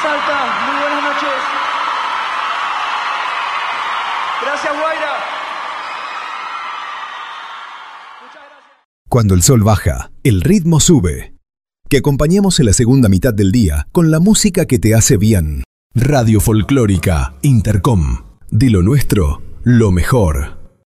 Salta, muy buenas noches. Gracias, Guaira. Muchas gracias. Cuando el sol baja, el ritmo sube. Que acompañemos en la segunda mitad del día con la música que te hace bien. Radio Folclórica Intercom. De lo nuestro, lo mejor.